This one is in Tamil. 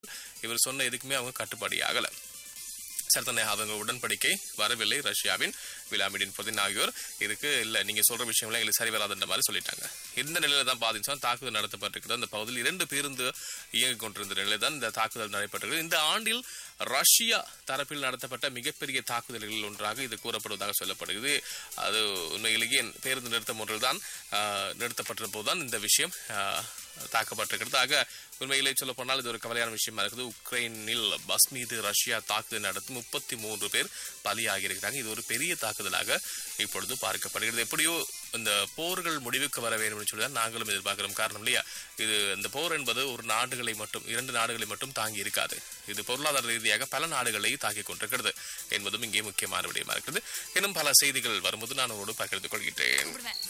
இவர் சொன்ன எதுக்குமே அவங்க கட்டுப்படி ஆகல. சர்த்தனை அவங்க உடன்படிக்கை வரவில்லை. ரஷ்யாவின் விளாடிமிர் புதின் ஆகியோர் இதுக்கு இல்ல, நீங்க சொல்ற விஷயம்லாம் எங்களுக்கு சரி வராதுன்ற மாதிரி சொல்லிட்டாங்க. இந்த நிலையில தான் பாதிச்சா தாக்குதல் நடத்தப்பட்டிருக்கிறது. அந்த பகுதியில் 2 பேருந்து இயங்கிக் கொண்டிருந்த நிலையில் தான் இந்த தாக்குதல் நடைபெற்றிருக்கிறது. இந்த ஆண்டில் ரஷ்யா தரப்பில் நடத்தப்பட்ட மிகப்பெரிய தாக்குதல்களில் ஒன்றாக இது கூறப்படுவதாக சொல்லப்படுகிறது. அது உண்மையிலேயே பேருந்து நிறுத்தம் ஒன்றில் தான் நிறுத்தப்பட்ட போதுதான் இந்த விஷயம் தாக்கப்பட்டிருக்கிறது. ஆக உண்மையிலே சொல்ல போனால் இது ஒரு கவலையான விஷயமா இருக்குது. உக்ரைனில் பஸ் மீது ரஷ்யா தாக்குதல் நடத்தும் 33 பேர் பலியாகி இருக்கிறாங்க. இது ஒரு பெரிய தாக்குதலாக இப்பொழுது பார்க்கப்படுகிறது. எப்படியோ இந்த போர்கள் முடிவுக்கு வர வேண்டும் என்று சொல்லி நாங்களும் எதிர்பார்க்கிறோம். காரணம் இல்லையா, இது இந்த போர் என்பது ஒரு நாடுகளை மட்டும் 2 நாடுகளை மட்டும் தாங்கி இருக்காது. இது பொருளாதார ரீதியாக பல நாடுகளை தாக்கிக் கொண்டிருக்கிறது என்பதும் இங்கே முக்கியமான விடயமா இருக்குது. இன்னும் பல செய்திகள் வரும்போது நான் உங்களோடு பகிர்ந்து கொள்கிறேன்.